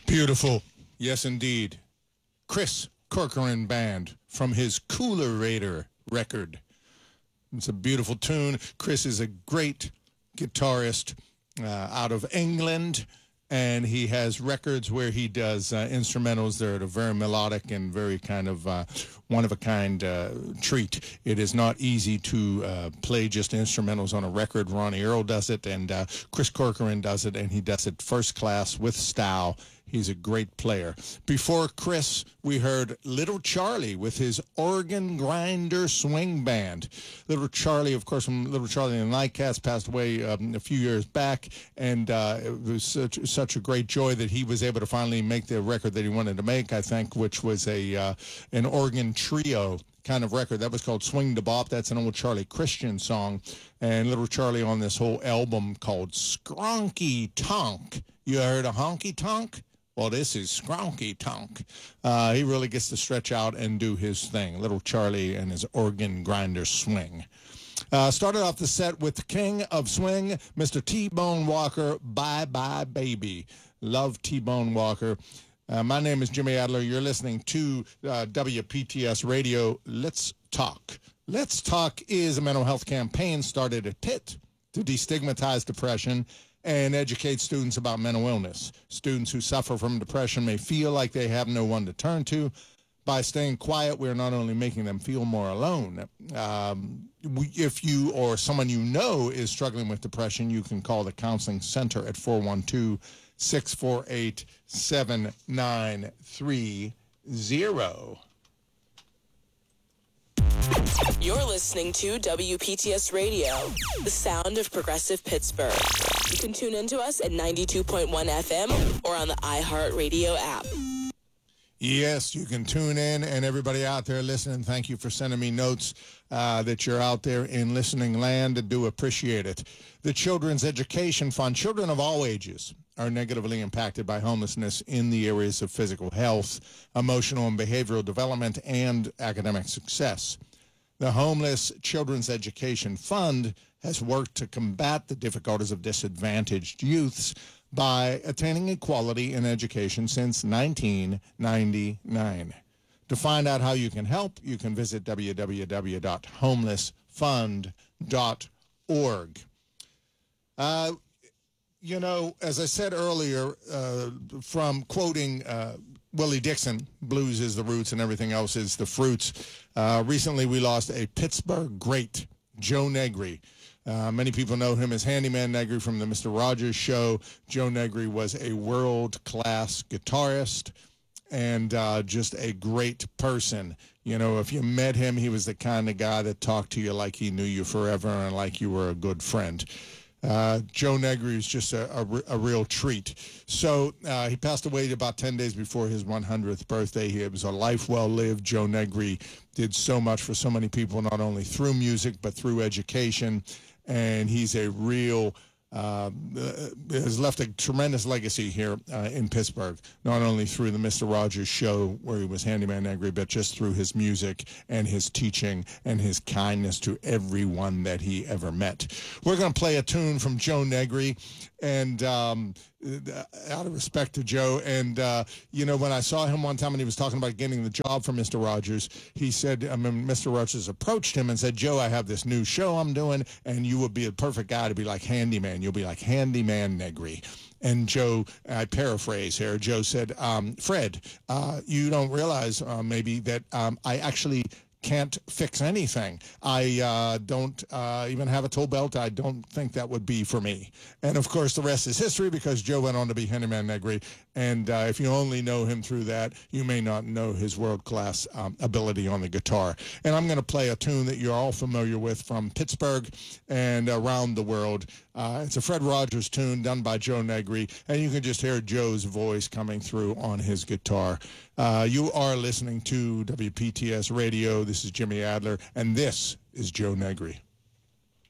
Beautiful. Yes, indeed. Chris Corcoran Band from his Coolerator record. It's a beautiful tune. Chris is a great guitarist out of England, and he has records where he does instrumentals that are very melodic and very kind of one-of-a-kind treat. It is not easy to play just instrumentals on a record. Ronnie Earl does it, and Chris Corcoran does it, and he does it first class with style. He's a great player. Before Chris, we heard Little Charlie with his organ grinder swing band. Little Charlie, of course, from Little Charlie and the Nightcats, passed away a few years back, and it was such a great joy that he was able to finally make the record that he wanted to make, I think, which was an organ trio kind of record. That was called Swing to Bop. That's an old Charlie Christian song. And Little Charlie on this whole album called Skronky Tonk. You heard a honky tonk? Well, this is Skronky Tonk. He really gets to stretch out and do his thing. Little Charlie and his organ grinder swing. Started off the set with the king of swing, Mr. T-Bone Walker, Bye Bye Baby. Love T-Bone Walker. My name is Jimmy Adler. You're listening to WPTS Radio. Let's Talk. Let's Talk is a mental health campaign started at Pitt to destigmatize depression and educate students about mental illness. Students who suffer from depression may feel like they have no one to turn to. By staying quiet, we're not only making them feel more alone. If you or someone you know is struggling with depression, you can call the Counseling Center at 412-648-7930. You're listening to WPTS Radio, the sound of progressive Pittsburgh. You can tune into us at 92.1 FM or on the iHeartRadio app. Yes, you can tune in, and everybody out there listening, thank you for sending me notes that you're out there in listening land. I do appreciate it. The Children's Education Fund, children of all ages are negatively impacted by homelessness in the areas of physical health, emotional and behavioral development, and academic success. The Homeless Children's Education Fund has worked to combat the difficulties of disadvantaged youths by attaining equality in education since 1999. To find out how you can help, you can visit www.homelessfund.org. As I said earlier, from quoting Willie Dixon, blues is the roots and everything else is the fruits. Recently, we lost a Pittsburgh great, Joe Negri. Many people know him as Handyman Negri from the Mr. Rogers Show. Joe Negri was a world-class guitarist and just a great person. You know, if you met him, he was the kind of guy that talked to you like he knew you forever and like you were a good friend. Joe Negri is just a real treat. So he passed away about 10 days before his 100th birthday. It was a life well lived. Joe Negri did so much for so many people, not only through music, but through education. And he's a real, has left a tremendous legacy here in Pittsburgh, not only through the Mr. Rogers Show, where he was Handyman Negri, but just through his music and his teaching and his kindness to everyone that he ever met. We're going to play a tune from Joe Negri, and out of respect to Joe. And, when I saw him one time and he was talking about getting the job for Mr. Rogers, he said, Mr. Rogers approached him and said, Joe, I have this new show I'm doing, and you would be a perfect guy to be like Handyman. You'll be like Handyman Negri. And Joe, I paraphrase here, Joe said, Fred, you don't realize maybe that I actually can't fix anything. I don't even have a tool belt. I don't think that would be for me. And, of course, the rest is history because Joe went on to be Handyman Negri. And if you only know him through that, you may not know his world-class ability on the guitar. And I'm going to play a tune that you're all familiar with from Pittsburgh and around the world. It's a Fred Rogers tune done by Joe Negri, and you can just hear Joe's voice coming through on his guitar. You are listening to WPTS Radio. This is Jimmy Adler, and this is Joe Negri.